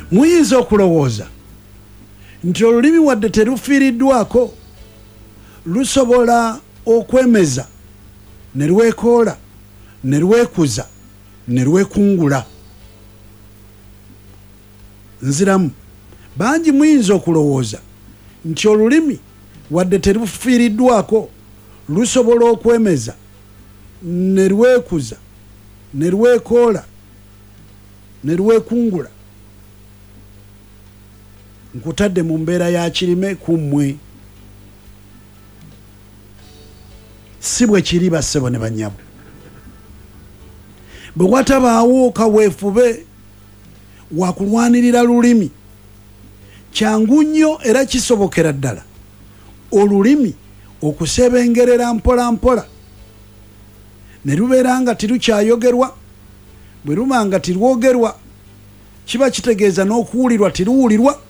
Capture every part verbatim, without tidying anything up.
muyinza okulowooza nti olulimi wadde terufiiriddwako lusobola okwemeza ne lwekoola ne lwekuza ne lwekungula. Nziramu bangi muyinza okulowooza nti olulimi wadde terufiiriddwako lusobola okwemeza ne lwekuza ne lwekoola ne lwekungula. Nkutadde mu mbeera ya kirime kummwe, si bwe kiri bassebo ne bannyabo. Bwe watabaawo kaweefube wakulwanirira lulimi, kyangu nnyo era kisobokera ddala olulimi okusebengerera mpola mpola ne lubeera nga tirukyayogerwa. Bwe luba nga tirwogerwa kiba kitegeeza n'okuwulirwa tiruwulirwa.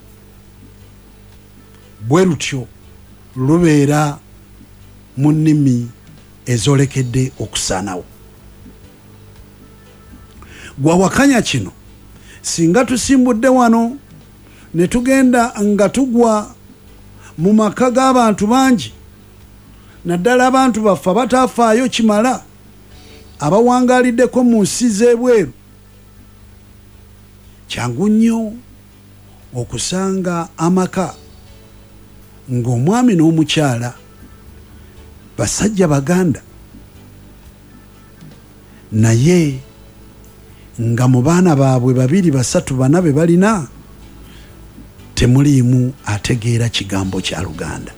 Bwe lutyo lubeera mu nnimi ezolekedde okusaanawo. Gwawakanya kino singa tusimbudde wano ne tugenda nga tugwa mu maka g'abantu bangi, naddala abantu baffe abatafaayo kimala abawangaaliddeko mu nsi z'ebweru, kyangu nnyo okusanga amaka ng'omwami n'omukyala basajja baganda, naye nga mu baana baabwe babiri basatu bana be balina temuliimu ategeera kigambo kya Luganda.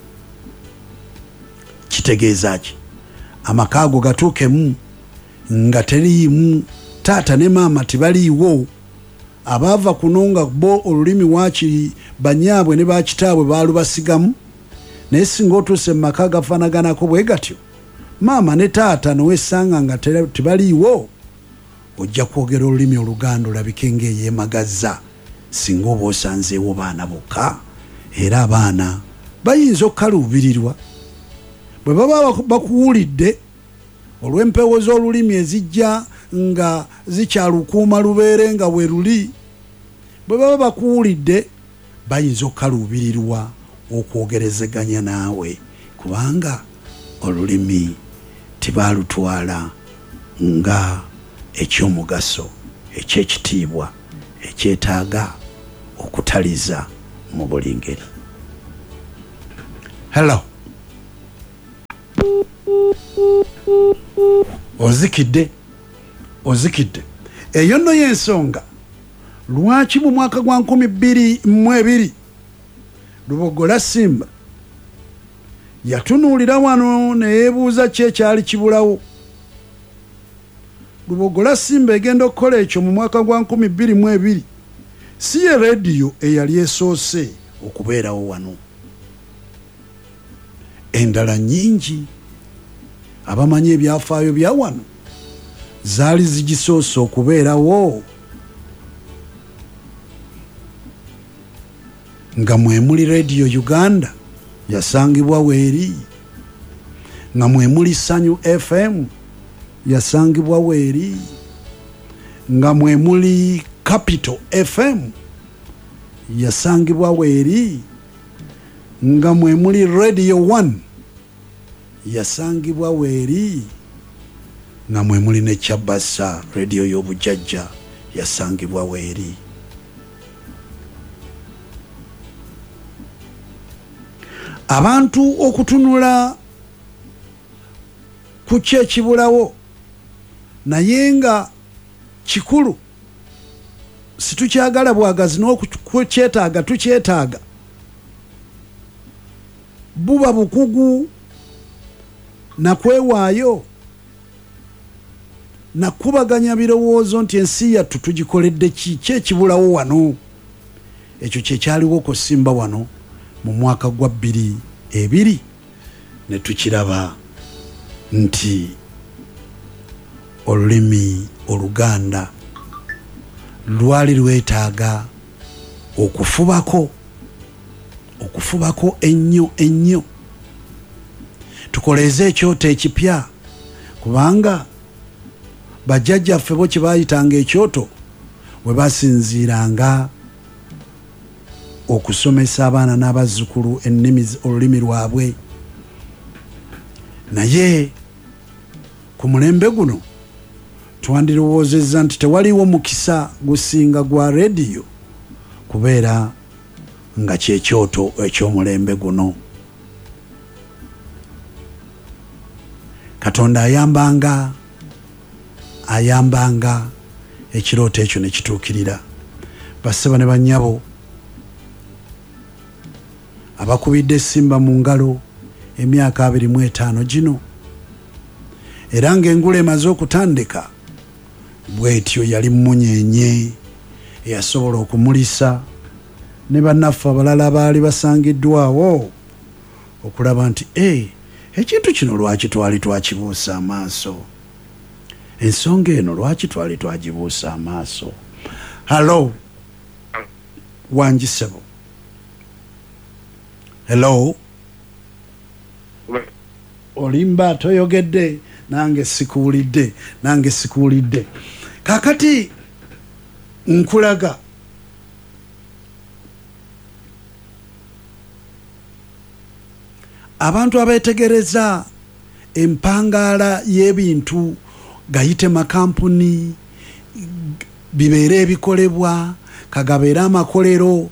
Kitegeeza ki? Amaka ago gatuukemu nga teriimu taata ne maama tibaliiwo, abaava kuno nga bo olulimi waakiri banyaabwe ne bakitaabwe baalubasigamu, naye singa otuuse mu maka gafaanaganako bwe gatyo, maama ne taata nowesanga nga tibaliiwo, ojja kwogera olulimi Oluganda olabike ng'eyeemagazza singa oba osanzeewo baana bokka. Era abaana bayinza okukaluubirirwa bwe baba bakuwulidde olw'empewo z'olulimi ezijja nga zikyalukuuma lubeere nga bwe luli. Bwe baba bakuwulidde bayinza okukaluubirirwa okwogerezeganya naawe, kubanga olulimi tibaalutwala nga ekyomugaso ekyekitiibwa ekyetaaga okutaliza mu buli ngeri. Hello. Ozikidde ozikidde eyo nno y'ensonga lwaki mu mwaka gwa nkumi bbiri mu ebiri Lubogola Simba yatunuulira wano ne yeebuuza ki ekyali kibulawo. Lubogola Simba egenda okukola ekyo mu mwaka gwa nkumi bbiri mu ebiri si ye rediyo eyali esoose okubeerawo wano. Endala nnyingi abamanyi ebyafaayo bya wano zaali zigisoose okubeerawo, nga mwemuli rediyo Uganda yasangibwa weeri, nga mwemuli Sanyu F M yasangibwa weeri, nga mwemuli Capital F M yasangibwa weeri, nga mwemuli Radio One yasangibwa weeri, nga mwemuli ne Chabasa radio y'obujjajja yasangibwa weeri. Abantu okutunula ku kyekibulawo naye nga kikulu situkyagala bwagazi n'okukyetaaga tukyetaaga, buba bukugu nakwewaayo nakubaganya birowoozo nti ensi yattu tugikoledde ki, kyekibulawo wano. Ekyo kyekyaliwo ku Simba wano mu mwaka gwa bbiri ebiri ne tukiraba nti olulimi Oluganda lwali lwetaaga okufubako okufubako ennyo ennyo, tukoleze ekyoto ekipya, kubanga bajjajjaffe bo kye baayitanga ekyoto we basinziiranga okusomesa abaana n'abazzukulu ennimi olulimi lwabwe. Naye ku mulembe guno twandirowoozezza nti tewaliwo mukisa gusinga gwa rediyo kubeera nga kyekyoto eky'omulembe guno. Katonda ayambanga ayambanga ekirooto ekyo ne kituukirira. Bassebo ne bannyabo abakubidde essimba mu ngalo emyaka abiri mu etaano gino, era ng'engula emaze okutandika bw'etyo yali mmunyenye eyasobola okumulisa ne bannaffe abalala baali basangiddwawo okulaba nti e ekintu kino lwaki twali twakibuusa amaaso, ensonga eno lwaki twali twagibuusa amaaso. Hello Wanjisebo. Hello olimba toyogedde nange sikuwulidde nange sikuwulidde. Kakati nkulaga abantu abeetegereza empangaala y'ebintu gayite makampuni bibeere ebikolebwa kagabeere amakolero.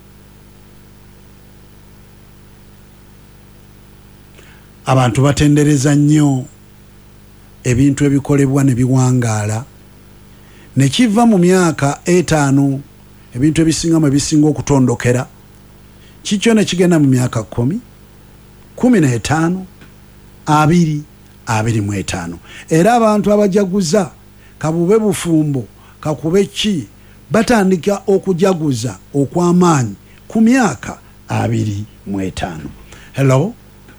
Abantu batendereza nnyo ebintu ebikolebwa ne biwangaala ne kiva mu myaka etaano ebintu ebisingamu ebisinga okutondokera kikyo ne kigenda mu myaka kumi kumi n'etaano abiri abiri mu etaano. Era abantu abajaguza kabube bufumbo kakube ki batandika okujaguza okw'amaanyi ku myaka abiri mu etaano. Hello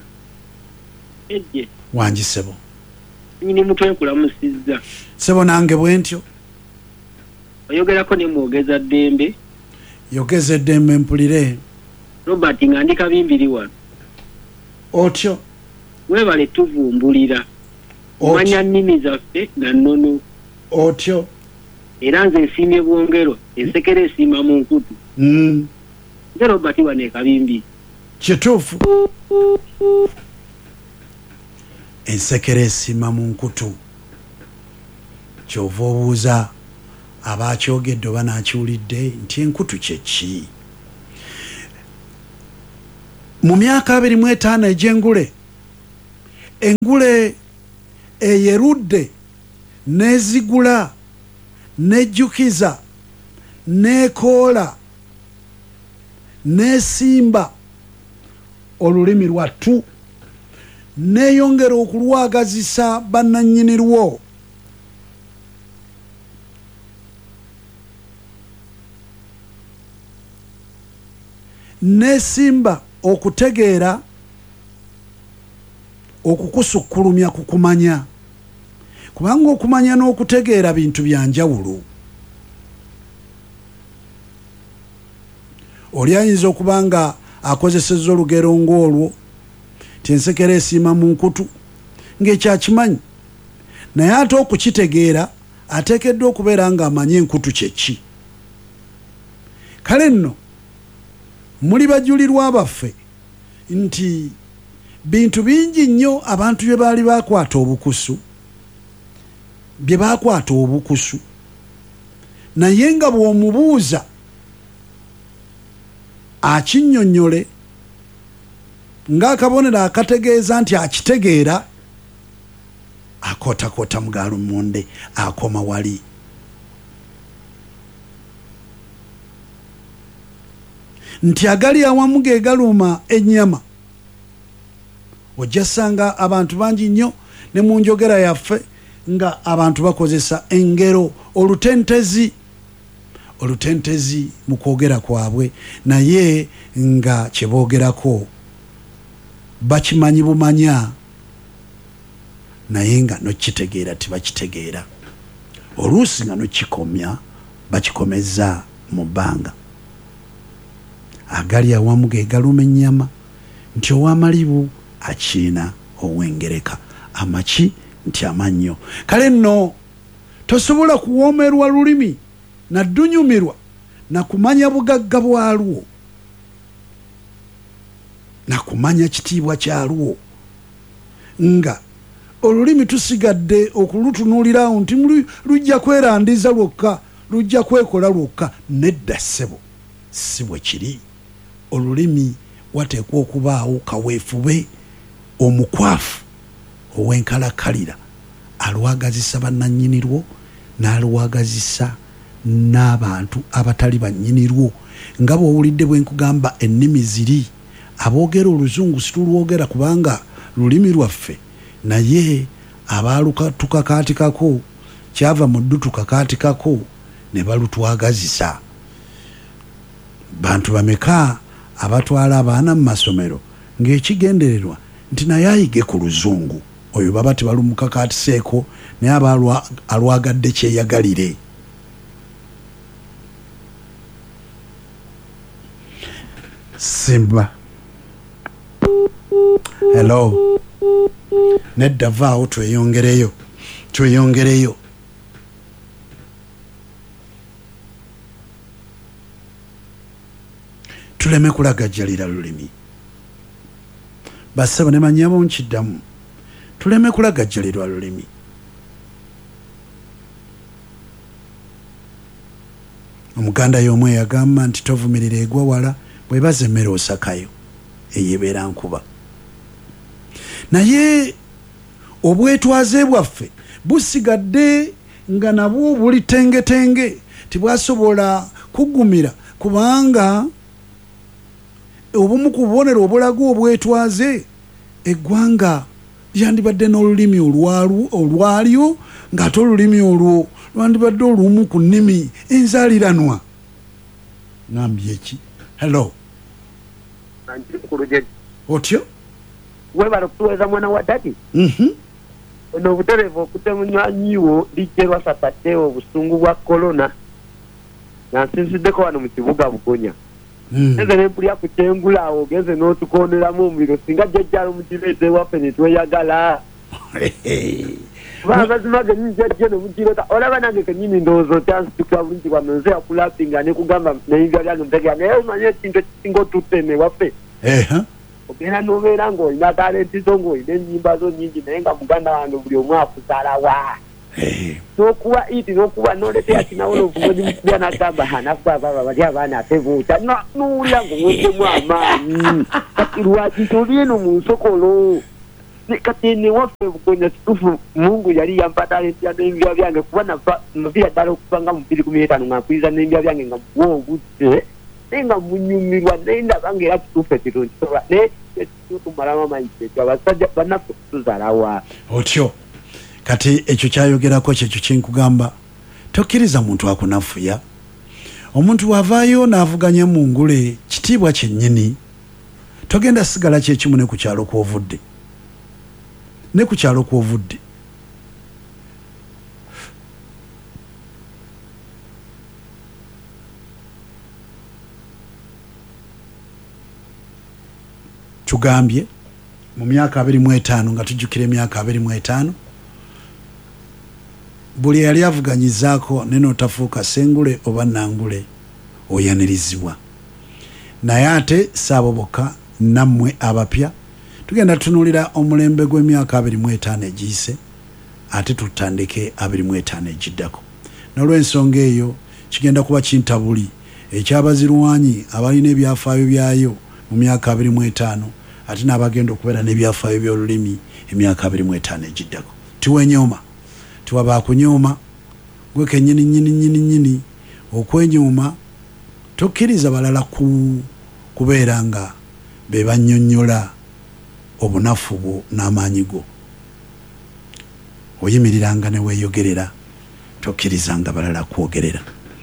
Edye Wanjisebo. Nyini mutwe kulamusizza. Sebo nange bwentyo. Oyogerako ne mwogeza Ddembe. Yogeza Ddembe mpulire. Robert ngandika bimbiri wano. Otyo. Webale tuvumbulira. Manya nnimi zaffe na nnono. Otyo. Era nze nsiimye bwongero ensekere esiima mu nkutu. Mm. Nze Robert wane kabimbi. Kituufu. Ensekere esiima mu nkutu. Kyova obuuza abakyogedde oba n'akiwulidde nti enkutu kye ki? Mu myaka abiri mu etaano egy'engule, engule eyerudde n'ezigula n'ejjukiza n'ekoola n'esimba olulimi lwattu neeyongera okulwagazisa bannannyini lwo. Neesimba okutegeera okukusukkulumya ku kumanya, kubanga okumanya n'okutegeera bintu bya njawulo. Oli ayinza okuba nga akozesezza olugero ng'olwo ti ensekere esiima mu nkutu ng'ekyakimanyi, naye ate okukitegeera ateekeddwa okubeera ng'amanye enkutu kye ki. Kale nno muli bajulirwa baffe nti bintu bingi nnyo abantu bye baali bakwata obukusu bye bakwata obukusu, naye nga bw'omubuuza akinnyonnyole ng'akabonero akategeeza nti akitegeera, akootakoota mugalu munde akoma wali. Nti agali awamu ge galuma ennyama. Ojja sanga abantu bangi nnyo ne mu njogera yaffe nga abantu bakozesa engero olutentezi olutentezi mu kwogera kwabwe, naye nga kye boogerako bakimanyi bumanya, naye nga nokitegeera tibakitegeera. Oluusi nga nokikomya bakikomeza mu bbanga. Agali awamu ge galuma ennyama, nti ow'amalibu akiina ow'engereka, amaki nti amannyo. Kale nno tosobola kuwoomerwa lulimi naddunyumirwa nakumanya bugagga bwalwo nakumanya kitiibwa kyalwo nga olulimi tusigadde okulutunuulirawo nti lujja kwerandiza lwokka lujja kwekola lwokka. Nedda ssebo si bwe kiri. Olulimi wateekwa okubaawo kaweefube omukwafu ow'enkalakalira alwagazisa bannannyinirwo n'alwagazisa n'abantu abatali bannyinirwo. nga bw'owulidde bwe nkugamba ennimi ziri aboogera oluzungu situlwogera kubanga lulimi lwaffe, naye abaaluka tukakaatikako kyava mu ddu tukakaatikako ne balutwagazisa. Bantu bameka abatwala abaana mu masomero ng'ekigendererwa nti naye ayige ku luzungu, oyo baba tebalumukakaatiseeko naye aba alwagadde kyeyagalire. Simba hello, nedda vaawo tweyongereyo tweyongereyo. Tuleme kulagajjalira lulimi. Bassebo ne manyamu nkiddamu, tuleme kulagajjalirwa lulimi. Omuganda y'omu yagamba nti tovumirira egwa wala bwebaza emmere osakayo eyebeera nkuba. Naye obwetwaze bwaffe busigadde nga nabwo buli tengetenge tibwasobola kugumira, kubanga obumu ku bubonero obulaga obwetwaze eggwanga lyandibadde n'olulimi olwalyo ng'ate olulimi olwo lwandibadde olumu ku nnimi enzaaliranwa. Ngambye ki? Hello. Otyo? Webala kutuweza mwana wa dadi. Mhm. Ono buterevu okutemunywanyiwo lijjerwa sapateo obusungu bwa corona. Nansinziddeko wano mu kibuga Bukonya. Eze nempulya ku kyengula awo ogenze n'otukoneramu omuliro singa jjajjalo mukireete waffe ne tweyagala. Mazima genyini jjajja ne mukireeta olaba nange kenyini ndowooza otyansitukira bulungi bwame nze yakulapinga ne kugamba neyinza lyange mutegera naye omanye ekintu ekisinga otutteme waffe. Ogenda n'obeera ng'olina talenti zo ng'olina ennyimba zo nnyingi naye nga muganda wange buli omu akusalawa. N'okuba iti n'okuba n'oleeta yakinawo n'ovumoji mukubya n'agamba hanakuba baba bali abaana atebuuta n'owulira ng'omweddemu amaanyi kati lwaki toli eno mu nsokolo. Kati ne waffe Bukonya kituufu Mungu yali yampa talenti ya n'ebibya byange kuba navira ddala okuva nga mu bbiri kumi n'etaano nga nkwiza n'ebibya byange nga muwa obudde naye nga munyumirwa naye ndaba ng'era kituufu ekirungi naye tumalamu amanyi kyekyo abasajja bannaffe tuzalawa. Otyo kati ekyo kyayogerako kyekyo kyenkugamba, tokkiriza muntu akunafuya. Omuntu wavaayo n'avuganya mu ngule kitiibwa kyennyini, togenda sigala kyekimu ne ku kyalo kw'ovudde ne ku kyalo kw'ovudde. Tugambye mu myaka abiri mu etaano nga tujjukira emyaka abiri mu etaano buli yali avuganyizaako ne n'otafuuka sengule oba nangule oyanirizibwa. Naye ate saabo bokka nammwe abapya tugenda tutunuulira omulembe gw'emyaka abiri mu etaano egiyise ate tutandike abiri mu etaano egiddako. N'olw'ensonga eyo kigenda kuba kintabuli ekyabazirwanyi abalina ebyafaayo byayo mu myaka abiri mu etaano ate n'abagenda okubeera n'ebyafaayo by'olulimi emyaka abiri mu etaano egiddako. Tiwenyooma tiwaba kunyooma gwe kennyini nnyini nnyini nnyini okwenyooma tokkiriza balala ku kubeera nga be bannyonnyola obunafu bwo n'amaanyi go. Oyimiriranga ne weeyogerera tokkirizanga balala kwogerera.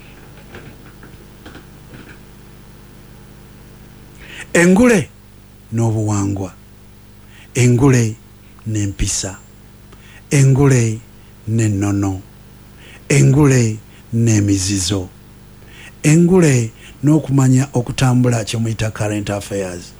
Engule n'obuwangwa, engule n'empisa, engule n'ennono, engule n'emizizo, engule n'okumanya okutambula kye muyita current affairs.